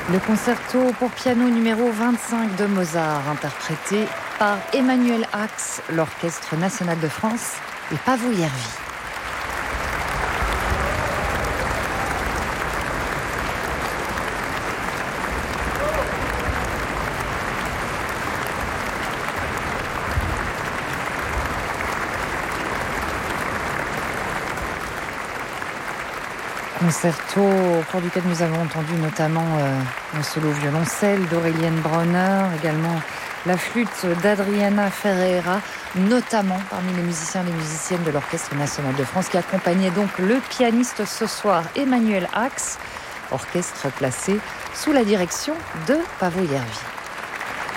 Le concerto pour piano numéro 25 de Mozart, interprété par Emmanuel Ax, l'Orchestre national de France et Paavo Järvi. Concerto au cours duquel nous avons entendu notamment un solo violoncelle d'Aurelienne Bronner, également la flûte d'Adriana Ferreira, notamment parmi les musiciens et les musiciennes de l'Orchestre national de France, qui accompagnait donc le pianiste ce soir, Emmanuel Ax, orchestre placé sous la direction de Paavo Järvi.